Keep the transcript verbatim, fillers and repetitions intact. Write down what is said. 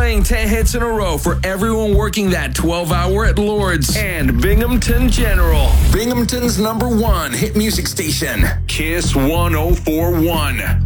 playing ten hits in a row for everyone working that twelve hour at Lord's and Binghamton General. Binghamton's number one hit music station. Kiss one oh four one.